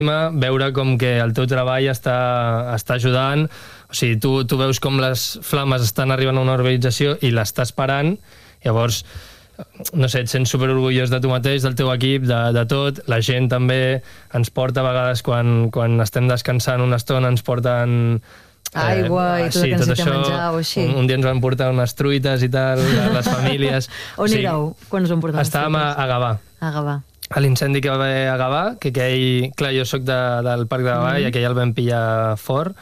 veure com que el teu treball està ajudant, o sigui, tu veus com les flames estan arribant a una urbanització i l'estàs parant, llavors, no sé, et sents superorgullós de tu mateix, del teu equip, de tot. La gent també ens porta a vegades, quan estem descansant una estona, ens porten aigua i tot el que necessitem menjar o així. Un dia ens van portar unes truites i tal, les famílies. On éreu quan us van portar les truites? Estàvem a Gavà. A Gavà. A l'incendi que va haver a Gavà, que aquell... Clar, jo soc del Parc de Gavà i aquell el vam pillar fort,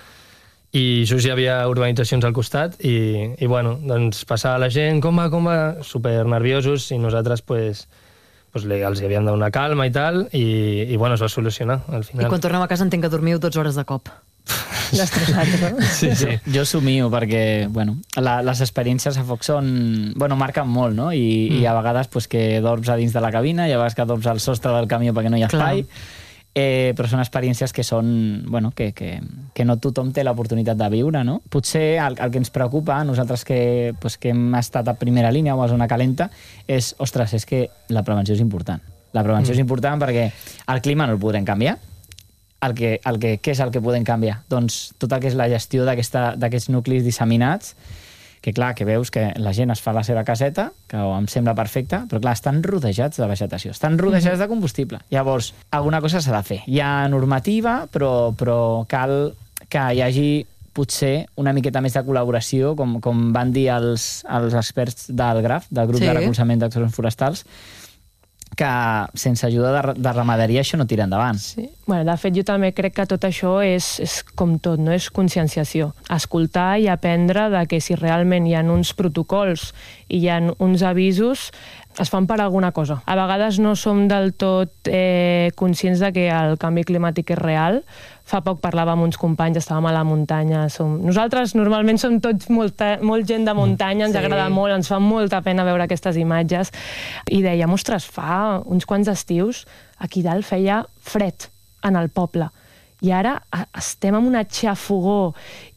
i just hi havia urbanitzacions al costat, i bueno, doncs passava la gent, com va, super nerviosos, i nosaltres, pues els havíem de donar calma i tal, i bueno, es va solucionar al final. I quan tornem a casa entenc que dormiu 12 hores de cop. Destrossats, no? Sí. Jo somio perquè, bueno, les experiències a foc marquen molt, no? I a vegades que dorms a dins de la cabina, i a vegades que dorms al sostre del camió perquè no hi ha espai, però són experiències que són, bueno, que no tothom té l'oportunitat de viure, no? Potser el que ens preocupa a nosaltres que hem estat a primera línia o a zona calenta és, ostres, és que la prevenció és important. La prevenció és important perquè el clima no el podrem canviar. Què és el que podem canviar? Doncs tot el que és la gestió d'aquests nuclis disseminats, que clar, que veus que la gent es fa la seva caseta, que em sembla perfecta, però clar, estan rodejats de vegetació, estan rodejats de combustible. Llavors, alguna cosa s'ha de fer. Hi ha normativa, però cal que hi hagi potser una miqueta més de col·laboració, com van dir els experts del GRAF, del Grup de Recolzament d'Accions Forestals, que sense ajuda de ramaderia això no tira endavant. Sí. Bueno, de fet, jo també crec que tot això és com tot, no? És conscienciació. Escoltar i aprendre de que si realment hi ha uns protocols i hi ha uns avisos, es fan per alguna cosa. A vegades no som del tot conscients de que el canvi climàtic és real. Fa poc parlava amb uns companys, estàvem a la muntanya. Nosaltres normalment som tots molt gent de muntanya, ens agrada molt, ens fa molta pena veure aquestes imatges. I dèiem, ostres, fa uns quants estius aquí dalt feia fred en el poble. I ara estem amb una xafogó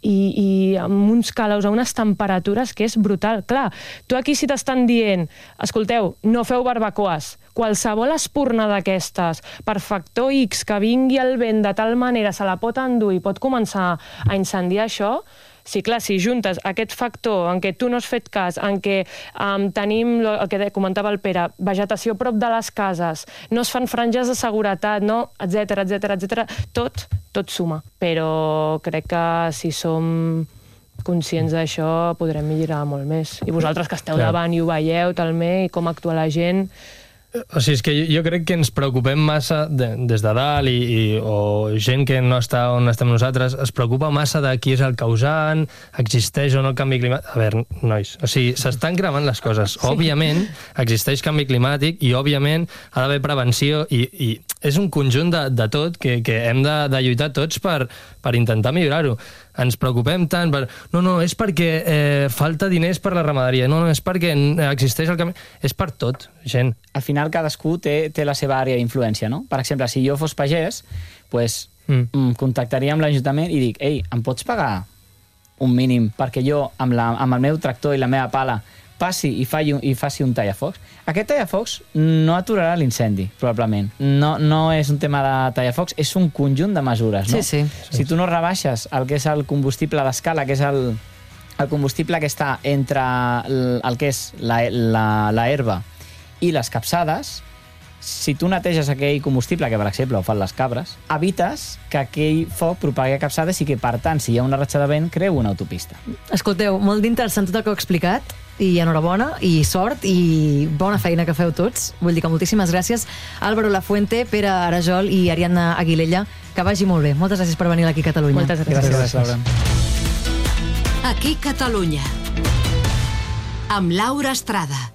i amb uns calors, a unes temperatures que és brutal. Clar, tu aquí si t'estan dient, escolteu, no feu barbacoes, qualsevol espurna d'aquestes, per factor X, que vingui el vent de tal manera, se la pot endur i pot començar a incendiar això. Sí, clar, si juntes aquest factor en què tu no has fet cas, en què tenim, el que comentava el Pere, vegetació prop de les cases, no es fan franges de seguretat, no? Etcètera, tot suma. Però crec que si som conscients d'això podrem millorar molt més. I vosaltres que esteu davant i ho veieu també, i com actua la gent... O sigui, és que jo crec que ens preocupem massa des de dalt o gent que no està on estem nosaltres es preocupa massa de qui és el causant, existeix o no el canvi climàtic. A veure, nois, o sigui, s'estan cremant les coses. Òbviament existeix canvi climàtic i òbviament ha d'haver prevenció i és un conjunt de tot que hem de lluitar tots per intentar millorar-ho. Ens preocupem tant per... No, és perquè falta diners per la ramaderia. No, és perquè existeix el canvi... És per tot, gent. Al final cadascú té la seva àrea d'influència, no? Per exemple, si jo fos pagès, contactaria amb l'Ajuntament i dic, ei, em pots pagar un mínim perquè jo, amb el meu tractor i la meva pala, passi i faci un tallafocs? Aquest tallafocs no aturarà l'incendi, probablement. No és un tema de tallafocs, és un conjunt de mesures, no? Sí. Si tu no rebaixes el que és el combustible d'escala, que és el combustible que està entre el que és la herba i les capçades, si tu neteges aquell combustible, que per exemple ho fan les cabres, evites que aquell foc propagui a capçades i que, per tant, si hi ha una ratxa de vent, creu una autopista. Escolteu, molt d'interessant tot el que heu explicat, i enhorabona, i sort, i bona feina que feu tots. Vull dir que moltíssimes gràcies. Álvaro Lafuente, Pere Arajol i Ariadna Aguilella. Que vagi molt bé. Moltes gràcies per venir aquí a Catalunya. Moltes gràcies. Gràcies, Laura. Aquí Catalunya, amb Laura Estrada.